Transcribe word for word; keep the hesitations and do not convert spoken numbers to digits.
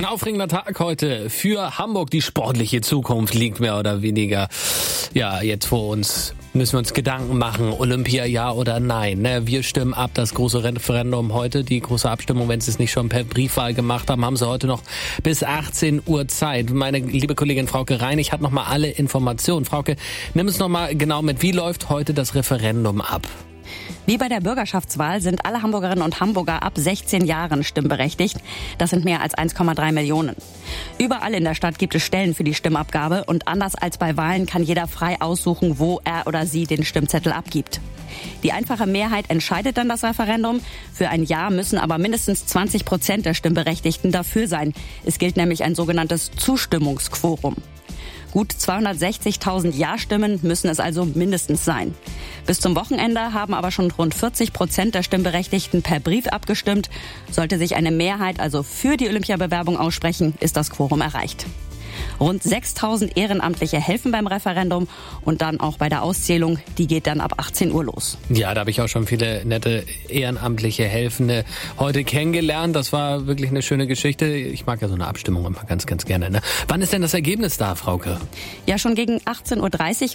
Ein aufregender Tag heute für Hamburg. Die sportliche Zukunft liegt mehr oder weniger ja jetzt vor uns. Müssen wir uns Gedanken machen, Olympia ja oder nein. Ne? Wir stimmen ab, das große Referendum heute, die große Abstimmung, wenn Sie es nicht schon per Briefwahl gemacht haben, haben Sie heute noch bis achtzehn Uhr Zeit. Meine liebe Kollegin Frauke Reinig hat noch mal alle Informationen. Frauke, nimm es noch mal genau mit. Wie läuft heute das Referendum ab? Wie bei der Bürgerschaftswahl sind alle Hamburgerinnen und Hamburger ab sechzehn Jahren stimmberechtigt. Das sind mehr als eins Komma drei Millionen. Überall in der Stadt gibt es Stellen für die Stimmabgabe und anders als bei Wahlen kann jeder frei aussuchen, wo er oder sie den Stimmzettel abgibt. Die einfache Mehrheit entscheidet dann das Referendum. Für ein Ja müssen aber mindestens zwanzig Prozent der Stimmberechtigten dafür sein. Es gilt nämlich ein sogenanntes Zustimmungsquorum. Gut zweihundertsechzigtausend Ja-Stimmen müssen es also mindestens sein. Bis zum Wochenende haben aber schon rund vierzig Prozent der Stimmberechtigten per Brief abgestimmt. Sollte sich eine Mehrheit also für die Olympiabewerbung aussprechen, ist das Quorum erreicht. Rund sechstausend Ehrenamtliche helfen beim Referendum und dann auch bei der Auszählung. Die geht dann ab achtzehn Uhr los. Ja, da habe ich auch schon viele nette ehrenamtliche Helfende heute kennengelernt. Das war wirklich eine schöne Geschichte. Ich mag ja so eine Abstimmung immer ganz, ganz gerne. Ne? Wann ist denn das Ergebnis da, Frauke? Ja, schon gegen achtzehn Uhr dreißig